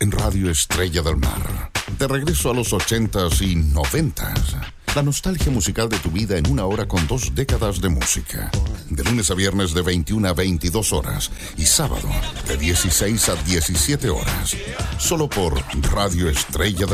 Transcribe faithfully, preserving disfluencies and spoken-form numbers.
en Radio Estrella del Mar. De regreso a los ochentas y noventas. La nostalgia musical de tu vida en una hora con dos décadas de música. De lunes a viernes de veintiuna a veintidós horas. Y sábado de dieciséis a diecisiete horas. Solo por Radio Estrella del Mar.